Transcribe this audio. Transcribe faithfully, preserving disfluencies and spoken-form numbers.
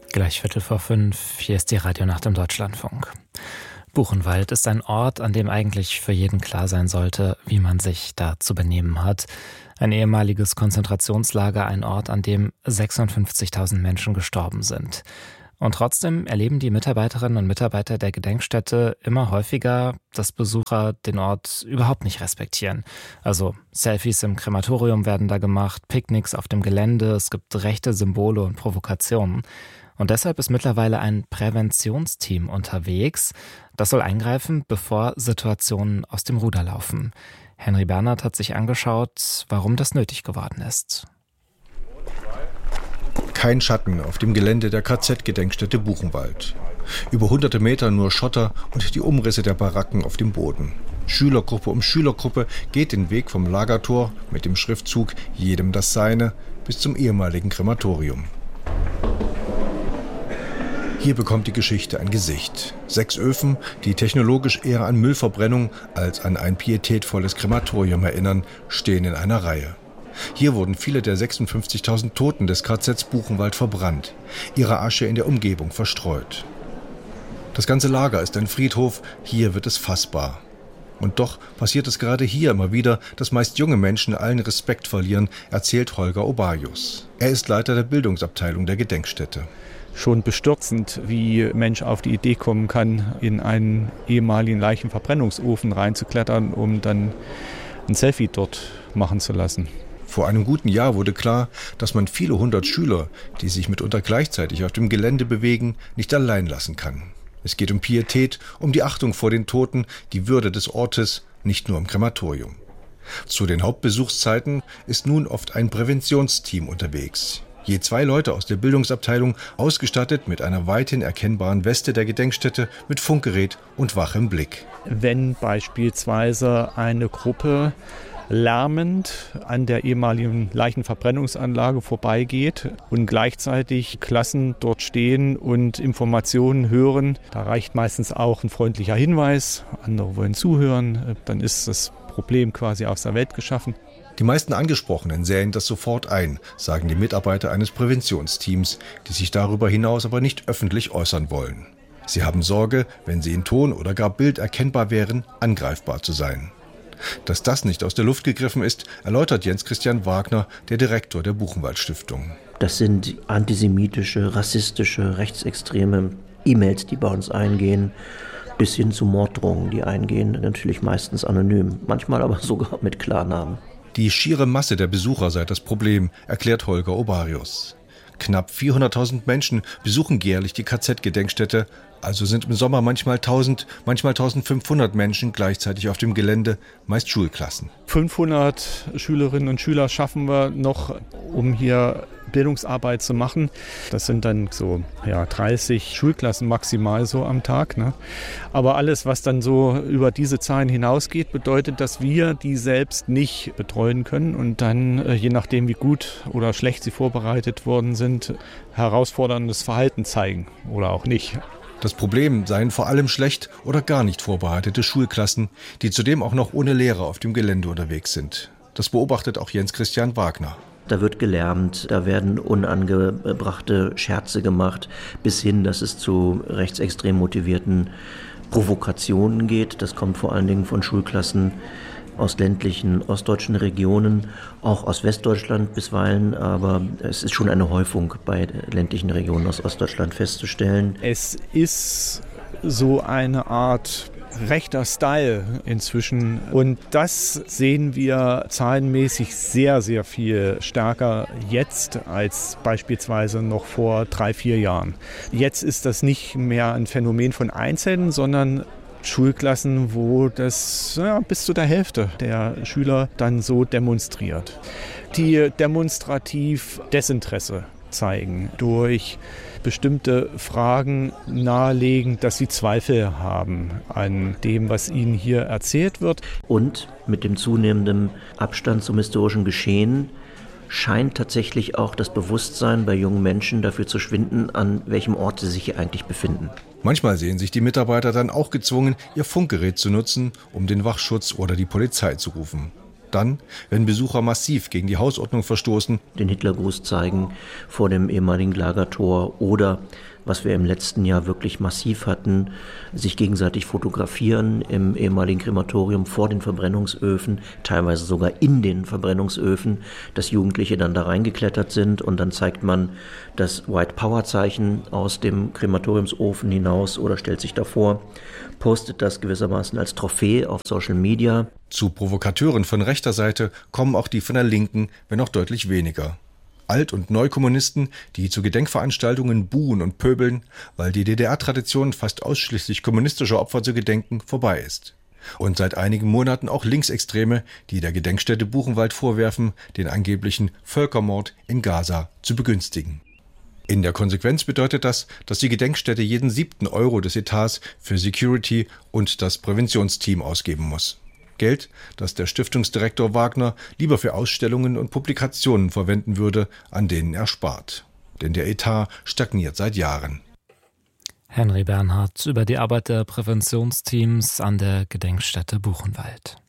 Gleich Viertel vor fünf, hier ist die Radionacht im Deutschlandfunk. Buchenwald ist ein Ort, an dem eigentlich für jeden klar sein sollte, wie man sich da zu benehmen hat. Ein ehemaliges Konzentrationslager, ein Ort, an dem sechsundfünfzigtausend Menschen gestorben sind. Und trotzdem erleben die Mitarbeiterinnen und Mitarbeiter der Gedenkstätte immer häufiger, dass Besucher den Ort überhaupt nicht respektieren. Also Selfies im Krematorium werden da gemacht, Picknicks auf dem Gelände, es gibt rechte Symbole und Provokationen. Und deshalb ist mittlerweile ein Präventionsteam unterwegs. Das soll eingreifen, bevor Situationen aus dem Ruder laufen. Henry Bernhard hat sich angeschaut, warum das nötig geworden ist. Kein Schatten auf dem Gelände der K Z-Gedenkstätte Buchenwald. Über hunderte Meter nur Schotter und die Umrisse der Baracken auf dem Boden. Schülergruppe um Schülergruppe geht den Weg vom Lagertor mit dem Schriftzug »Jedem das Seine« bis zum ehemaligen Krematorium. Hier bekommt die Geschichte ein Gesicht. Sechs Öfen, die technologisch eher an Müllverbrennung als an ein pietätvolles Krematorium erinnern, stehen in einer Reihe. Hier wurden viele der sechsundfünfzigtausend Toten des K Z Buchenwald verbrannt, ihre Asche in der Umgebung verstreut. Das ganze Lager ist ein Friedhof, hier wird es fassbar. Und doch passiert es gerade hier immer wieder, dass meist junge Menschen allen Respekt verlieren, erzählt Holger Obarius. Er ist Leiter der Bildungsabteilung der Gedenkstätte. Schon bestürzend, wie ein Mensch auf die Idee kommen kann, in einen ehemaligen Leichenverbrennungsofen reinzuklettern, um dann ein Selfie dort machen zu lassen. Vor einem guten Jahr wurde klar, dass man viele hundert Schüler, die sich mitunter gleichzeitig auf dem Gelände bewegen, nicht allein lassen kann. Es geht um Pietät, um die Achtung vor den Toten, die Würde des Ortes, nicht nur im Krematorium. Zu den Hauptbesuchszeiten ist nun oft ein Präventionsteam unterwegs. Je zwei Leute aus der Bildungsabteilung, ausgestattet mit einer weithin erkennbaren Weste der Gedenkstätte, mit Funkgerät und wachem Blick. Wenn beispielsweise eine Gruppe lärmend an der ehemaligen Leichenverbrennungsanlage vorbeigeht und gleichzeitig Klassen dort stehen und Informationen hören, da reicht meistens auch ein freundlicher Hinweis, andere wollen zuhören, dann ist das Problem quasi aus der Welt geschaffen. Die meisten Angesprochenen sähen das sofort ein, sagen die Mitarbeiter eines Präventionsteams, die sich darüber hinaus aber nicht öffentlich äußern wollen. Sie haben Sorge, wenn sie in Ton oder gar Bild erkennbar wären, angreifbar zu sein. Dass das nicht aus der Luft gegriffen ist, erläutert Jens Christian Wagner, der Direktor der Buchenwald-Stiftung. Das sind antisemitische, rassistische, rechtsextreme E-Mails, die bei uns eingehen, bis hin zu Morddrohungen, die eingehen, natürlich meistens anonym, manchmal aber sogar mit Klarnamen. Die schiere Masse der Besucher sei das Problem, erklärt Holger Obarius. Knapp vierhunderttausend Menschen besuchen jährlich die K Z-Gedenkstätte, also sind im Sommer manchmal tausend, manchmal eintausendfünfhundert Menschen gleichzeitig auf dem Gelände, meist Schulklassen. fünfhundert Schülerinnen und Schüler schaffen wir noch, um hier Bildungsarbeit zu machen. Das sind dann so ja, dreißig Schulklassen maximal so am Tag. Ne? Aber alles, was dann so über diese Zahlen hinausgeht, bedeutet, dass wir die selbst nicht betreuen können und dann, je nachdem wie gut oder schlecht sie vorbereitet worden sind, herausforderndes Verhalten zeigen oder auch nicht. Das Problem seien vor allem schlecht oder gar nicht vorbereitete Schulklassen, die zudem auch noch ohne Lehrer auf dem Gelände unterwegs sind. Das beobachtet auch Jens Christian Wagner. Da wird gelärmt, da werden unangebrachte Scherze gemacht, bis hin, dass es zu rechtsextrem motivierten Provokationen geht. Das kommt vor allen Dingen von Schulklassen aus ländlichen, ostdeutschen Regionen, auch aus Westdeutschland bisweilen, aber es ist schon eine Häufung bei ländlichen Regionen aus Ostdeutschland festzustellen. Es ist so eine Art rechter Style inzwischen und das sehen wir zahlenmäßig sehr, sehr viel stärker jetzt als beispielsweise noch vor drei, vier Jahren. Jetzt ist das nicht mehr ein Phänomen von Einzelnen, sondern Schulklassen, wo das ja, bis zu der Hälfte der Schüler dann so demonstriert. Die demonstrativ Desinteresse zeigen, durch bestimmte Fragen nahelegen, dass sie Zweifel haben an dem, was ihnen hier erzählt wird. Und mit dem zunehmenden Abstand zum historischen Geschehen scheint tatsächlich auch das Bewusstsein bei jungen Menschen dafür zu schwinden, an welchem Ort sie sich hier eigentlich befinden. Manchmal sehen sich die Mitarbeiter dann auch gezwungen, ihr Funkgerät zu nutzen, um den Wachschutz oder die Polizei zu rufen. Dann, wenn Besucher massiv gegen die Hausordnung verstoßen, den Hitlergruß zeigen vor dem ehemaligen Lagertor oder, was wir im letzten Jahr wirklich massiv hatten, sich gegenseitig fotografieren im ehemaligen Krematorium vor den Verbrennungsöfen, teilweise sogar in den Verbrennungsöfen, dass Jugendliche dann da reingeklettert sind und dann zeigt man das White Power Zeichen aus dem Krematoriumsofen hinaus oder stellt sich davor, postet das gewissermaßen als Trophäe auf Social Media. Zu Provokateuren von rechter Seite kommen auch die von der Linken, wenn auch deutlich weniger. Alt- und Neukommunisten, die zu Gedenkveranstaltungen buhen und pöbeln, weil die D D R-Tradition fast ausschließlich kommunistischer Opfer zu gedenken vorbei ist. Und seit einigen Monaten auch Linksextreme, die der Gedenkstätte Buchenwald vorwerfen, den angeblichen Völkermord in Gaza zu begünstigen. In der Konsequenz bedeutet das, dass die Gedenkstätte jeden siebten Euro des Etats für Security und das Präventionsteam ausgeben muss. Geld, das der Stiftungsdirektor Wagner lieber für Ausstellungen und Publikationen verwenden würde, an denen er spart. Denn der Etat stagniert seit Jahren. Henry Bernhard über die Arbeit der Präventionsteams an der Gedenkstätte Buchenwald.